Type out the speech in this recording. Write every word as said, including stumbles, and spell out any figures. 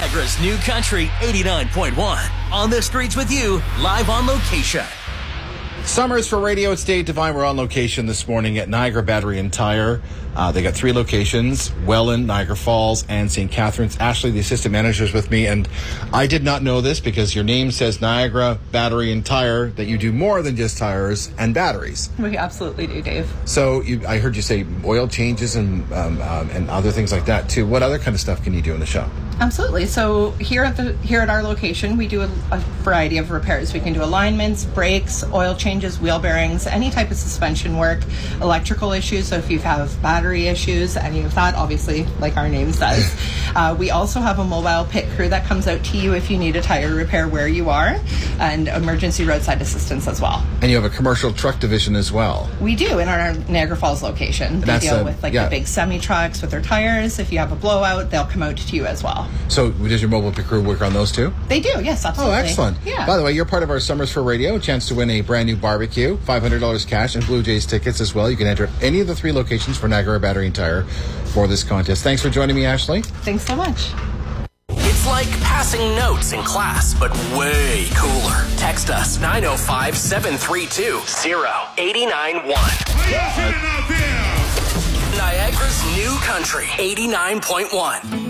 Niagara's New Country eighty-nine point one. On the streets with you, live on location. Summers for Radio. It's Dave Devine. We're on location this morning at Niagara Battery and Tire. Uh, they got three locations, Welland, Niagara Falls, and Saint Catharines. Ashley, the assistant manager, is with me, and I did not know this because your name says Niagara Battery and Tire, that you do more than just tires and batteries. We absolutely do, Dave. So you, I heard you say oil changes and um, um, and other things like that, too. What other kind of stuff can you do in the shop? Absolutely. So here at the here at our location, we do a, a variety of repairs. We can do alignments, brakes, oil changes, wheel bearings, any type of suspension work, electrical issues. So if you have battery issues, any of that, obviously, like our name says. uh, we also have a mobile pit crew that comes out to you if you need a tire repair where you are, and emergency roadside assistance as well. And you have a commercial truck division as well. We do in our Niagara Falls location. That's we deal a, with like yeah. the big semi trucks with their tires. If you have a blowout, they'll come out to you as well. So does your mobile pit crew work on those too? They do, yes, absolutely. Oh, excellent. Yeah. By the way, you're part of our Summers for Radio, a chance to win a brand new barbecue, five hundred dollars cash, and Blue Jays tickets as well. You can enter any of the three locations for Niagara Battery and Tire for this contest. Thanks for joining me, Ashley. Thanks so much. It's like passing notes in class, but way cooler. Text us nine oh five, seven three two, oh eight nine one. Niagara's New Country eighty-nine point one.